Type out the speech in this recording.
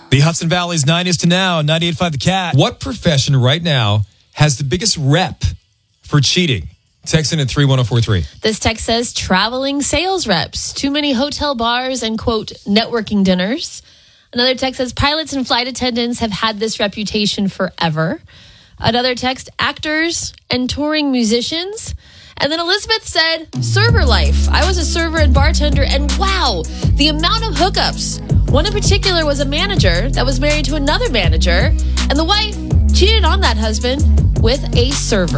The Hudson Valley's 90s to now, 98.5 The Cat. What profession right now has the biggest rep for cheating? Text in at 31043. This text says traveling sales reps, too many hotel bars and, quote, networking dinners. Another text says pilots and flight attendants have had this reputation forever. Another text, actors and touring musicians. And then Elizabeth said, server life. I was a server and bartender, and wow, the amount of hookups. One in particular was a manager that was married to another manager, and the wife cheated on that husband with a server.